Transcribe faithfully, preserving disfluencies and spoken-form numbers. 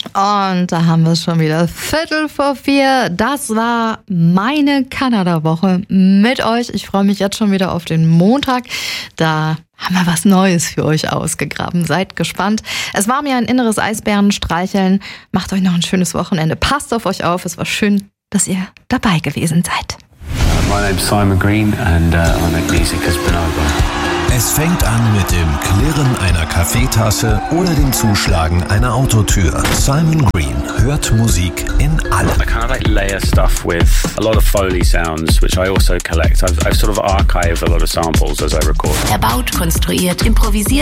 Und da haben wir es schon wieder. Viertel vor vier. Das war meine Kanada-Woche mit euch. Ich freue mich jetzt schon wieder auf den Montag. Da haben wir was Neues für euch ausgegraben. Seid gespannt. Es war mir ein inneres Eisbärenstreicheln. Macht euch noch ein schönes Wochenende. Passt auf euch auf. Es war schön, dass ihr dabei gewesen seid. My name's Simon Green and uh, I make music as Bonobo. Es fängt an mit dem Klirren einer Kaffeetasse oder dem Zuschlagen einer Autotür. Simon Green hört Musik in allem. I kind of like layer stuff with a lot of Foley sounds, which I also collect. I've, I've sort of archived a lot of samples as I record. Er baut, konstruiert, improvisiert.